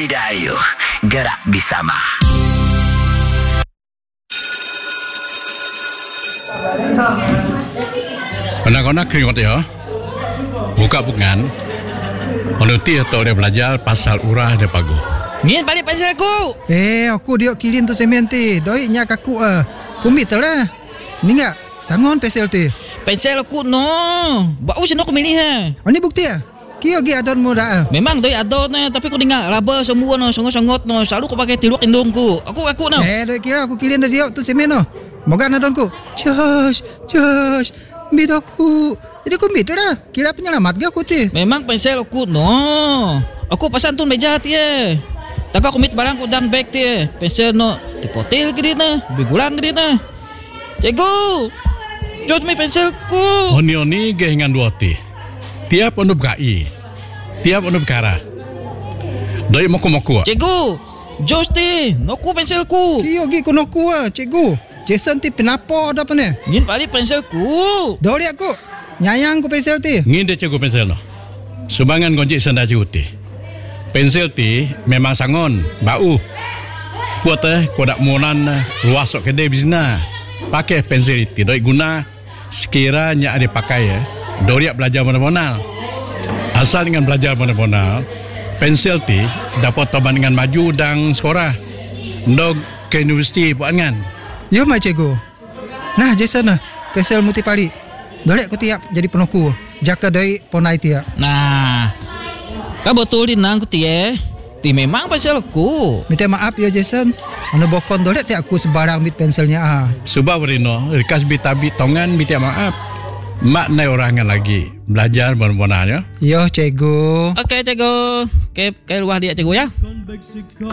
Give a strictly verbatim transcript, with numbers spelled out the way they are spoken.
Dayuh, gerak bersama. Anak-anak keringat ya. Buka bukan. Menuti atau dia belajar pasal urah dia pagu. Ngin balik pensel aku. Eh, aku diok kilin tu semen ti. Doi nyak aku ah. Kumit lah. Ni enggak sangon pensel ti. Pensel aku no. Bau sino aku milih ha. Oh, ni bukti ah. Kio gi adon mo dah. Memang doi adon na tapi aku dengar laba semua no songot-songot no. Selalu aku pakai tiluk indungku. Aku aku no. Eh, doi kira aku kilin dah diok tu semen no. Moga adonku. Josh, Josh. Bid aku. Jadi aku bid dah. Kira penyelamat ge aku ti. Memang pensel aku no. Aku pasan tu meja ti eh. Tak aku mit barang ku dalam bag ti. Pensel no tipotil ke na, bigulang ke na. Cikgu. Jod mi penselku. Oni-oni gehingan dua ti. Tiap onup gai. Tiap onup kara. Doi moku-moku. Cikgu. Jos ti, noku penselku. Kio gi kono ku ah, cikgu. Jason ti penapo dah pene. Ngin balik penselku. Doi aku. Nyayang ku pensel ti. Ngin dia cikgu pensel no. Sumbangan gonjik senda cikgu ti. Pensel ti memang sangon, bau. Buat eh, kau nak mulan luas sok kedai bisna. Pakai pensel ti, doi guna sekiranya ada pakai ya. Doi belajar mana-mana. Asal dengan belajar mana-mana, pensel ti dapat toban dengan maju dan sekolah. Ndog ke universiti buat kan. Yo mai cikgu. Nah, Jason nah, pensel muti pali. Doi aku tiap jadi penoku. Jaka doi ponai tiap. Nah, kau betul di nang ku tie. Ti memang pensel aku. Minta maaf ya Jason. Anu bokon dole ti aku sebarang bit pensilnya ah. Subah berino, rikas bit-bit tongan minta maaf. Mak nai orangan lagi belajar benar-benarnya. Yo cikgu. Okey cikgu. Okey, ke luar dia cikgu ya.